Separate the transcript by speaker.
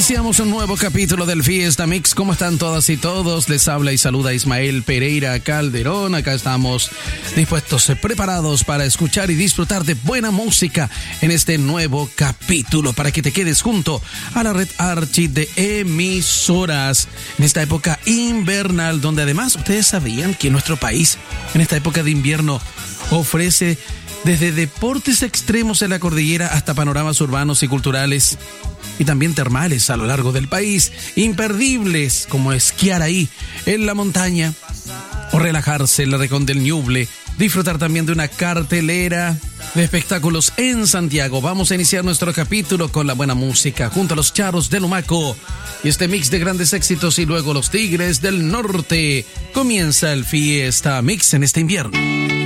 Speaker 1: Iniciamos un nuevo capítulo del Fiesta Mix. ¿Cómo están todas y todos? Les habla y saluda Ismael Pereira Calderón. Acá estamos dispuestos, preparados para escuchar y disfrutar de buena música en este nuevo capítulo, para que te quedes junto a la red Archi de emisoras en esta época invernal, donde además ustedes sabían que nuestro país en esta época de invierno ofrece desde deportes extremos en la cordillera hasta panoramas urbanos y culturales y también termales a lo largo del país, imperdibles como esquiar ahí en la montaña o relajarse en la región del Ñuble, disfrutar también de una cartelera de espectáculos en Santiago. Vamos a iniciar nuestro capítulo con la buena música junto a los Charros de Lumaco y este mix de grandes éxitos, y luego los Tigres del Norte. Comienza el Fiesta Mix en este invierno.